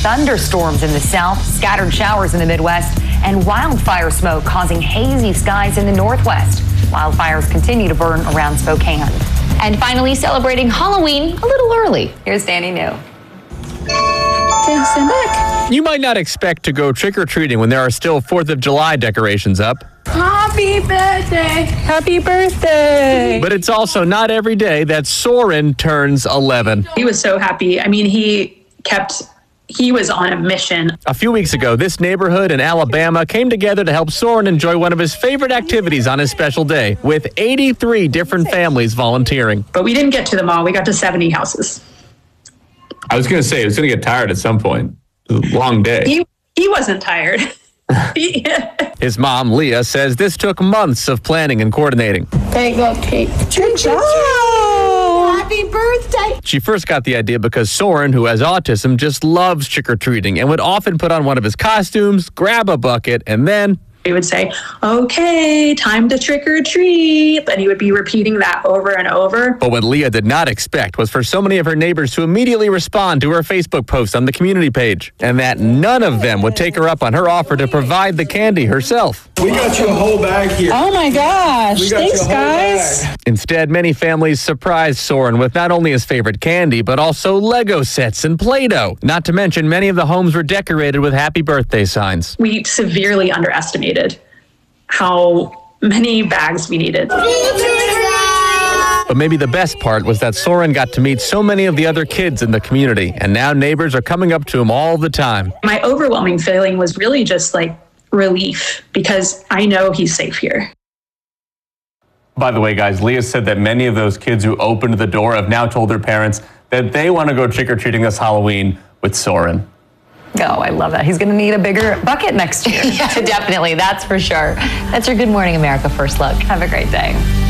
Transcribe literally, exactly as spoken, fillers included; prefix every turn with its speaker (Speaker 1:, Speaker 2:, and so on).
Speaker 1: thunderstorms in the south, scattered showers in the Midwest, and wildfire smoke causing hazy skies in the Northwest. Wildfires continue to burn around Spokane.
Speaker 2: And finally, celebrating Halloween a little early.
Speaker 1: Here's Danny New.
Speaker 2: Thanks, and back.
Speaker 3: You might not expect to go trick-or-treating when there are still fourth of July decorations up.
Speaker 4: Happy birthday! Happy birthday!
Speaker 3: But it's also not every day that Soren turns eleven.
Speaker 4: He was so happy. I mean, he kept, he was on a mission.
Speaker 3: A few weeks ago, this neighborhood in Alabama came together to help Soren enjoy one of his favorite activities on his special day, with eighty-three different families volunteering.
Speaker 4: But we didn't get to them all. We got to seventy houses.
Speaker 5: I was going to say, it was going to get tired at some point. It was a long day.
Speaker 4: He, he wasn't tired.
Speaker 3: His mom, Leah, says this took months of planning and coordinating.
Speaker 6: There you go, Kate.
Speaker 4: Good job!
Speaker 6: Happy birthday!
Speaker 3: She first got the idea because Soren, who has autism, just loves trick-or-treating and would often put on one of his costumes, grab a bucket, and then...
Speaker 4: He would say, okay, time to trick or treat. And he would be repeating that over and over.
Speaker 3: But what Leah did not expect was for so many of her neighbors to immediately respond to her Facebook post on the community page, and that none of them would take her up on her offer to provide the candy herself.
Speaker 7: We got you a whole bag here.
Speaker 6: Oh my gosh.
Speaker 7: We got
Speaker 6: Thanks,
Speaker 7: you a whole
Speaker 6: guys.
Speaker 7: bag.
Speaker 3: Instead, many families surprised Soren with not only his favorite candy, but also Lego sets and Play-Doh. Not to mention, many of the homes were decorated with happy birthday signs.
Speaker 4: We severely underestimated how many bags we needed.
Speaker 3: But maybe the best part was that Soren got to meet so many of the other kids in the community, and now neighbors are coming up to him all the time.
Speaker 4: My overwhelming feeling was really just like relief, because I know he's safe here.
Speaker 5: By the way, guys, Leah said that many of those kids who opened the door have now told their parents that they want to go trick-or-treating this Halloween with Soren.
Speaker 1: Oh, I love that. He's going to need a bigger bucket next year.
Speaker 2: Yeah, definitely. That's for sure. That's your Good Morning America First Look.
Speaker 1: Have a great day.